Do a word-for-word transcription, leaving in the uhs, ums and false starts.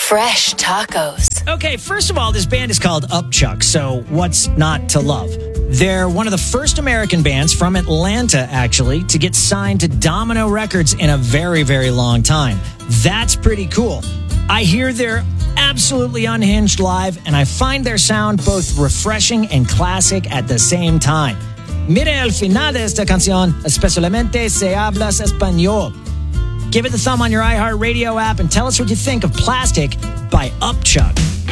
Fresh tacos. Okay, first of all, this band is called Upchuck, so what's not to love? They're one of the first American bands from Atlanta, actually, to get signed to Domino Records in a very, very long time. That's pretty cool. I hear they're absolutely unhinged live, and I find their sound both refreshing and classic at the same time. Mire al final de esta canción, especialmente si hablas español. Give it the thumb on your iHeartRadio app and tell us what you think of Plastic by Upchuck.